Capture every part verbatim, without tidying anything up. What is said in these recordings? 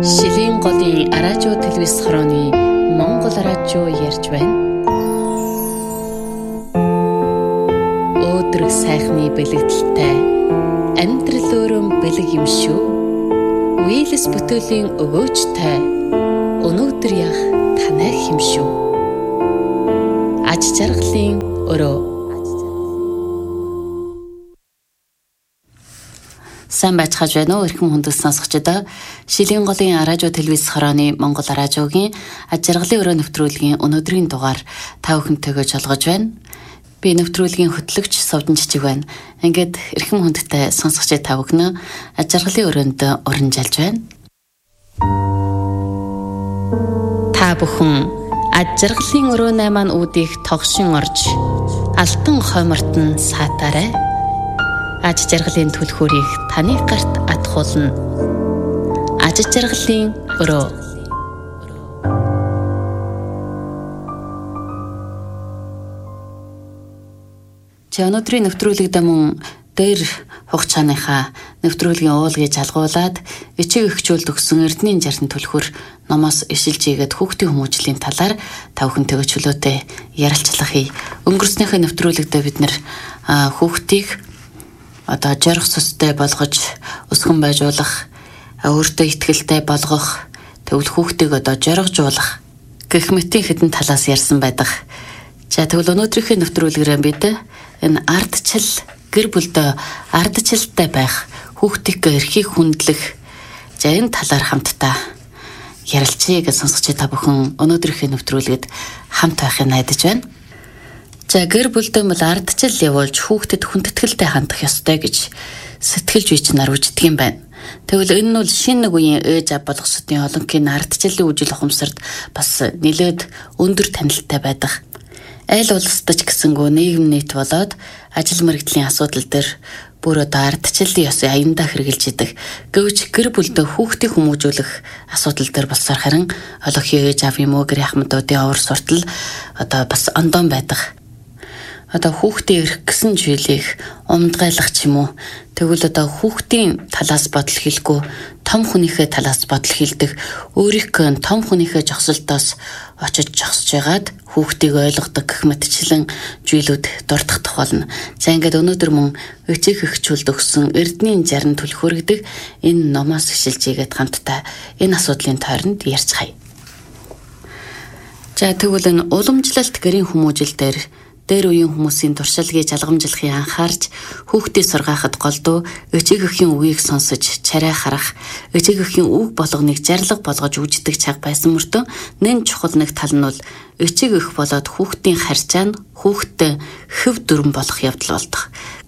Шилийн голын радио телевиз хорооны Монгол радио ярьж байна. Өдрөг сайхны бэлэгдэлтэй амьдрал өрөөм бэлэг юм шүү. Вийлс бүтээлийн өгөөжтэй өнөөдөр яг танай юм шүү. Аж жаргалын өрөө. Сайн байцгааж байна уу эрхэм хүндэс сонсогчдоо. Шилийн голын радио телевиз хорооны Монгол радиогийн аж жаргалын өрөө нэвтрүүлгийн өнөөдрийн дугаар та бүхэнтэйгээ жолгож байна. Би нэвтрүүлгийн хөтлөгч Сувдан Жижиг байна. Ингээд эрхэм хүндтэй сонсогч та бүхэн аж жаргалын өрөөнд уранжалж байна. Та бүхэн аж жаргалын өрөөний маань үүдийг тогшин орж алтан хоймортон саатаарай. Аж жаргалын түлхүүрийг таны гарт атгуулна. Аж жаргалын өрөө. Чи өнөөдрийн нэвтрүүлэгдээ мөн дээр хугацааныхаа нэвтрүүлгийн уулгийг жалгуулад эцэг эхчүүлд өгсөн эрдэнийн жаргал түлхүүр номоос ишилж ийгээд хүүхдийн хүмүүжлийн талаар та бүхэнтэйгээ чөлөөтэй ярилцлага хий. Өнгөрснөхийн нэвтрүүлэгдээ бид нэр хүүхдийг одоо жаргах сүстэй болгож өсгөн байжуулах, өөртөө итгэлтэй болгох, тэгвэл хүүхдийг одоо жаргажуулах гэх мэтийн хэдэн талаас ярьсан байдаг. За тэгвэл өнөөдрийнхээ нэвтрүүлгээрээ бид энэ ардчил гэр бүлдээ ардчилтай байх, хүүхдийг эрхийг хүндлэх за энэ талаар хамтдаа ярилцъя гэж сонсогч та бүхэн өнөөдрийнхээ нэвтрүүлгэд хамт байхыг найдаж байна. За гэр бүлдээ бол ардчил явуулж хүүхдэд хүндэтгэлтэй хандах ёстой гэж сэтгэлж үйч нар үждэг юм байна. Тэгвэл энэ нь бол шинэ нэг үеийн ээж аав болгосодын олонхын ардчилын үжил ухамсарт бас нэлээд өндөр танилттай байдаг. Айл улсдаж гисэнгөө нийгэм нийт болоод ажил мэргэжлийн асуудал дээр бүр одоо ардчилын ёсыг аяндаа хэрэгжилж идэг. Гэвч гэр бүлдээ хүүхдийг хүмүүжүүлэх асуудал дээр болсоор харин олонхын ээж аав юм уу гэр ахмадуудын овор суртал одоо бас ондон байдаг. Одоо хүүхдийн эрх гэсэн зүйлийг умдгайлах ч юм уу. Тэгвэл одоо хүүхдийн талаас бодол хийлгүй, том хүнийхээ талаас бодол хийлдэг, өөрийнхөө том хүнийхээ жогсолтоос очиж жогсож байгаад хүүхдийг ойлгодог гэх мэтчлэн зүйлүүд дурдах болно. За ингээд өнөөдөр мөн эцэг эхчүүлд өгсөн эрдэнийн жаргал түлхүүргдэг энэ номоос ишилж ийгээд хамтдаа энэ асуудлын тойронд ярьж хай. За тэгвэл энэ уламжлалт гэрийн хүмүүжил дээр дээр үеийн хүмүүсийн туршлагыг жалгамжлахыг анхаарч хүүхдийг сургаахад голдуу эцэг эхийн үгийг сонсож чарай харах, эцэг эхийн үг болгоныг зарлага болгож үждэг цаг байсан мөртөө нэн чухал нэг тал нь бол эцэг эх болоод хүүхдийн харьцаа нь хүүхдтэй хэв дүрэн болох явдал болдог.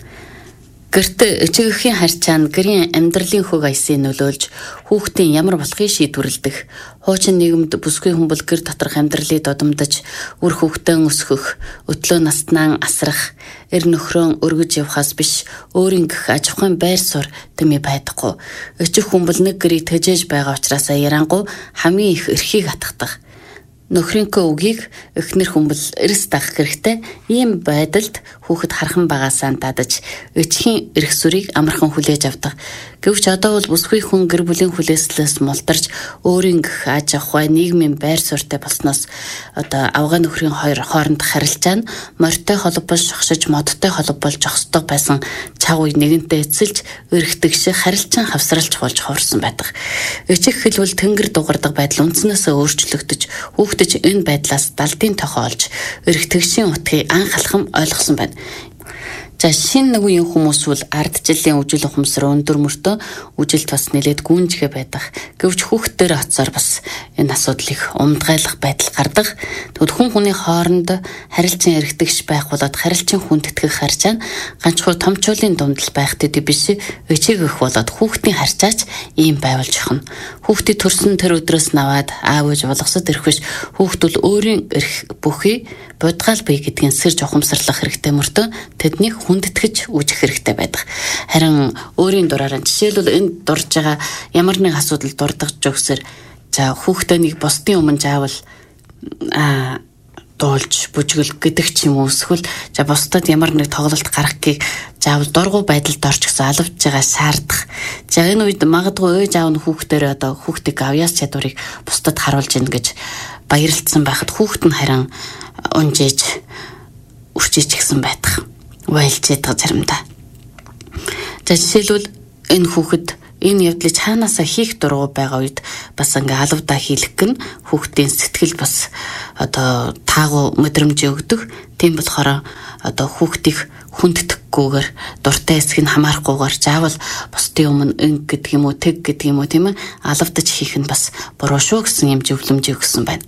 Гэртээ эцэг эхийн харьцаа нь гэрийн амьдралын хөг аясыг нөлөөлж хүүхдийн ямар болохыг шийдвэрлэдэг. Хуучин нийгэмд бүсгүй хүн бол гэр доторх амьдралыг додомдож үр хүүхдэн өсгөх, өтлөө наснаа асрах, эр нөхрөө өргөж явхаас биш өөрийн гэх аж ахуйн байр суурь тэмээ байдаггүй. Эцэг хүн бол нэг гэрийг тэжээж байгаа учраас ярангуй хамгийн их эрхийг атгадаг. Нөхрийнхөө үгийг эхнэр хүмбэл эрс дагах хэрэгтэй. Ийм байдалд хүүхэд хархан багаасаа дадаж эцгийн эрх сүрийг амархан хүлээж авдаг. Гэвч одоо бол бүсгүй хүн гэр бүлийн хүлээслээс мулдарч өөрийн гэх аж ахуй нийгмийн байр суурьтай болсноос одоо авгаа нөхрийн хоёр хооронд харилцаа нь морьтой холбож шогшиж модтой холбож жогсдог байсан чав үе нэгэнтээ эцэлж өргөдөг шиг харилцан хавсралж болж хуурсан байдаг. Эцэг хэлбэл тэнгэр дугардаг байдал үндснээсээ өөрчлөгдөж хүүхдэж энэ байдлаас далдын тохио олж өргөдөгчийн утгыг анх алхам ойлгосон байна. За шинэ нэг үеийн хүмүүс бол ардчилын үжил ухамсар өндөр мөртөө үжилт бас нэлээд гүнжгэ байдаг. Гэвч хүүхдээр оцоор бас энэ асуудлыг умдгайлах байдал гардаг. Тэгвэл хүн хүний хооронд харилцан эргэдэгч байх болоод харилцан хүндэтгэх харьцаа нь ганцхан томчуулын дундал байх төдий биш эцэг эх болоод хүүхдийн харьцаач ийм байвалж ахна. Хүүхдийн төрсөн тэр өдрөөс наваад аав ээж болгосод ирэхвэж хүүхд бол өөрийн эрх бүхий будгаал бий гэдгийг сэрж ухамсарлах хэрэгтэй мөртөө тэднийг хүндэтгэж үүсгэх хэрэгтэй байдаг. Харин өөрийн дураараа жишээлбэл энд дурж байгаа ямар нэг асуудал дурдгаж өгсөр за хүүхдээ нэг бусдын өмнө заавал а дуулж бүжгэл гэдэг ч юм уу эсвэл за бусдад ямар нэг тоглолт гаргахыг заавал дургу байдалд орж гэсэн алавж байгаа шаардах. За энэ үед магадгүй ээж аав нь хүүхдээр одоо хүүхдийг авьяас чадварыг бусдад харуулж ийн гэж баярлцсан байхад хүүхд нь харин унжээж үрчиж гисэн байдаг. Вайлж яддаг заримдаа. За жишээлбэл энэ хүүхэд энэ явдлыг цаанаасаа хийх дургу байгаа үед бас ингээ алавдаа хийлэх гэн хүүхдийн сэтгэл бас одоо таагу мэдрэмж өгдөг. Тийм болохоор одоо хүүхдийг хүнддэхгүйгээр дуртай хэсгийг хамаарахгүйгээр заавал бусдын өмнө инг гэдэг юм уу тэг гэдэг юм уу тийм ээ алавдаж хийх нь бас буруу шүү гэсэн юм зөвлөмж өгсөн байна.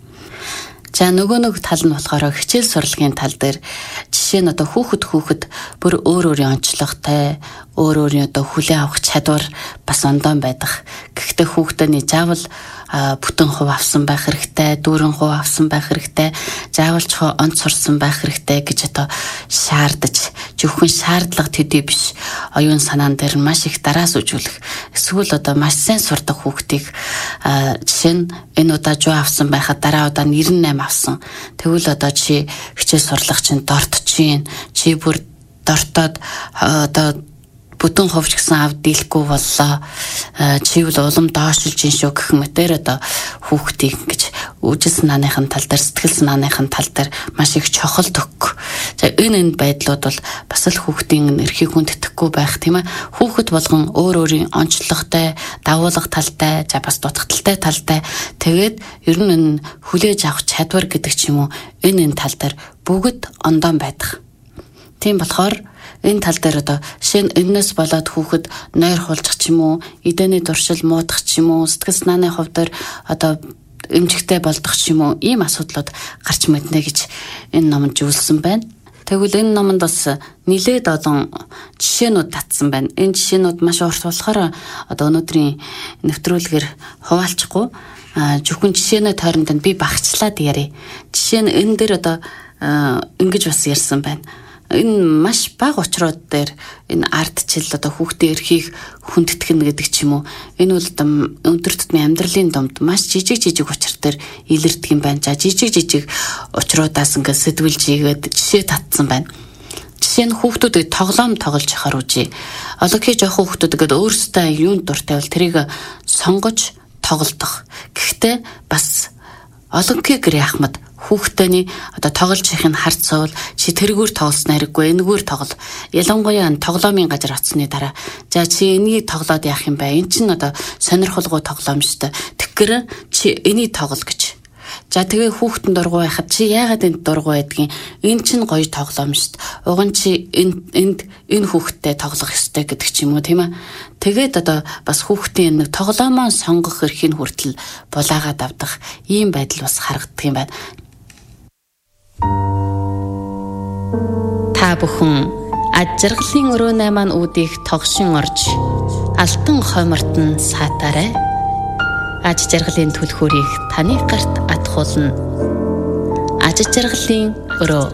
За нөгөө нэг тал нь болохоор хичээл сурлагын тал дээр жишээ нь одоо хүүхэд хүүхэд бүр өөр өөрийн онцлогтой өөр өөрийн одоо хүлээн авах чадвар бас ондоон байдаг. Гэхдээ хүүхдний заавал бүтэн хувь авсан байх хэрэгтэй, дүүрэн хувь авсан байх хэрэгтэй, заавалчхоо онц сурсан байх хэрэгтэй гэж одоо шаардаж, зөвхөн шаардлага төдий биш. Оюун санаан дээр маш их дараас үжүүлэх. Эсвэл одоо маш сайн сурдаг хүүхдийг жишээ нь энэ удаа жоо авсан байхад дараа удаа нэрэн нэм авсан. Тэгвэл одоо чи хичээл сурлах чинь дортчихин. Чи бүр дортоод одоо бүтэн хувьч гэсэн ав дийлэхгүй боллоо. Чивэл улам доошилж ин шүү гэх мэтэр одоо хүүхдийг гэж үжил санааныхын тал дээр сэтгэл санааныхын тал дээр маш их чухал төгөх. За энэ энэ байдлууд бол бас л хүүхдийн эрхийг хүндэтгэхгүй байх тийм ээ. Хүүхэд болгон өөр өөрийн онцлогтой, давуулга талтай, за бас дутагдaltaй талтай. Тэгээд ер нь энэ хүлээж авах чадвар гэдэг ч юм уу энэ энэ тал дээр бүгд ондоон байдаг. Тийм болохоор энэ тал дээр одоо шинэ энэс болоод хүүхэд нойр хулжих ч юм уу, эдэний дуршил муудах ч юм уу, сэтгэл санааны хувьд одоо эмжигтэй болдох ч юм уу, ийм асуудлууд гарч мэднэ гэж энэ номонд зөвлөсөн байна. Тэгвэл энэ номонд бас нэлээд олон жишээнүүд татсан байна. Энэ жишээнүүд маш урт болохоор одоо өнөөдрийн нэвтрүүлгээр хуваалцахгүй зөвхөн жишээнүүд хооронд нь би багцлаад ярив. Жишээ нь энэ дээр одоо ингэж бас ярьсан байна. Энэ маш бага учрууд дээр энэ ардчил одоо хүүхдийн эрхийг хүндэтгэн гэдэг ч юм уу энэ бол өндөр тутмын амьдралын домд маш жижиг жижиг учир дээр илэрдэг юм байна. За жижиг жижиг учруудаас ингээд сэтгүүлж ийгээд жишээ татсан байна. Жишээ нь хүүхдүүдэд тоглоом тоглож яхаар үжи. Олонхий жоохон хүүхдүүд ингээд өөрсдөө юунд дуртай бол тэрийг сонгож тоглодох. Гэхдээ бас олонхий гэр яхмад хүүхдтэйний одоо тоглож ихийг нь харц суул чи тэргээр тоглосноо хэрэггүй энэгээр тоглол. Ялангуяа тоглоомын газар оцсны дараа за чи энийг тоглоод яах юм бэ? Эн чинь одоо сонирхолгүй тоглоом шүү дээ. Тэгэхээр чи энийг тоглол гэж. За тэгээ хүүхдэн дургу байхад чи яагаад энд дургу байдгийг эн чинь гоё тоглоом шүү дээ. Уг нь чи энд энд энэ хүүхдтэй тоглох ёстой гэдэг ч юм уу тийм ээ. Тэгээд одоо бас хүүхдийн нэг тоглоомоо сонгох эрхийг хүртэл булаагаад авдах ийм байдал бас харагддаг юм байна. Та бүхэн аж жаргалын өрөөнэй маань үүдийг тогшин орж алтан хоймортон саатаарай. Аж жаргалын түлхүүрийг таны гарт атгуулна. Аж жаргалын өрөө.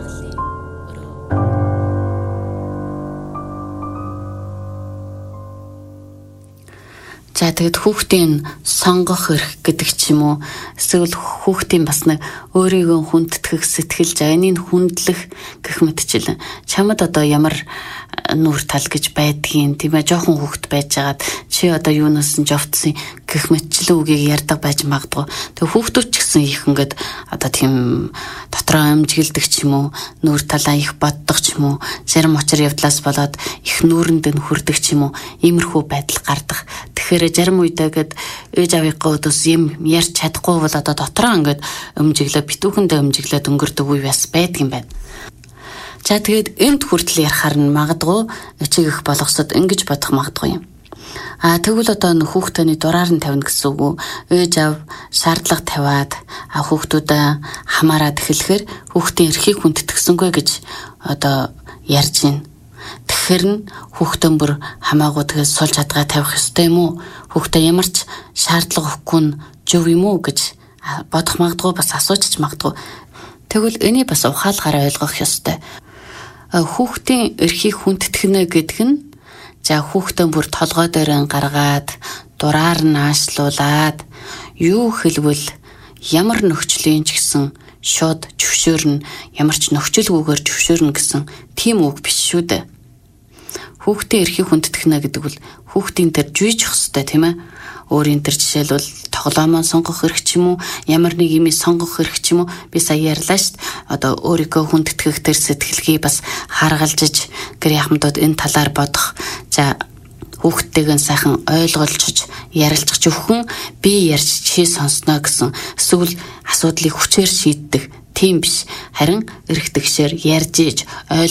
За тэгэд хүүхдийн сонгох эрх гэдэг ч юм уу эсвэл хүүхдийн бас нэг өөрийгөө хүндэтгэх сэтгэл зайныг хүндлэх гэх мэтчлэн чамд одоо ямар нүүр тал гэж байдгийн тийм ээ жоохон хүүхд байжгаад чи одоо юунаас нь жовдсон гэх мэтчлэн үгийг ярьдаг байж магадгүй. Тэг хүүхдүүд ч гэсэн их ингээд одоо тийм дотроо амжигладаг ч юм уу нүүр талаа их боддог ч юм уу зарим учир явдлаас болоод их нүүрэнд нь хүрдэг ч юм уу иймэрхүү байдал гардаг. Тэгэхээр зарим үедээгээд ээж авийнхаа өдөөс юм ярьж чадахгүй бол одоо дотроо ингээд өмжиглээ битүүхэндээ өмжиглээд өнгөрдөг үе бас байдаг юм байна. За тэгээд энд хүртэл ярахаар нь магадгүй чиг их болгосод ингэж бодох магадгүй юм. А тэгвэл одоо хүүхдтэйний дураар нь тавина гэсэн үг. Ээж аав шаардлага тавиад хүүхдүүдээ хамаарад эхлэхээр хүүхдийн эрхийг хүндэтгсэнгүй гэж одоо ярьж байна. Тэгэхээр нь хүүхдэн бүр хамаагүй тэгээд сул чадгаа тавих ёстой юм уу? Хүүхдээ ямар ч шаардлага өгөхгүй нь зөв юм уу гэж бодох магадгүй бас асууж ч магадгүй. Тэгвэл энийг бас ухаалгаар ойлгох ёстой. Хүүхдийн эрхийг хүндэтгэнэ гэдэг нь за хүүхдэн бүр толгой дээр гаргаад дураар нь аашлуулад юу хэлвэл ямар нөхцөлийн ч гэсэн шууд зөвшөөрнө, ямар ч нөхцөлгүйгээр зөвшөөрнө гэсэн тийм үг биш шүү дээ. Хүүхдээ эрхийг хүндэтгэнэ гэдэг бол хүүхдийн тэр жүйж ёстой тийм ээ. Өөрийн тэр жишээлбэл тоглоомоо сонгох хэрэг ч юм уу, ямар нэг юм сонгох хэрэг ч юм уу, би сая ярьлаа шүү дээ. Одоо өөрийгөө хүндэтгэх тэр сэтгэлгээ бас харгалзаж гэр яхмдууд энэ талаар бодох. За хүүхдтэйгээ сайхан ойлгуулж ярилцж өвхөн би ярьж чи сонсноо гэсэн эсвэл асуудлыг хүчээр шийддэг тийм биш. Харин эрх тэгшээр ярьж иж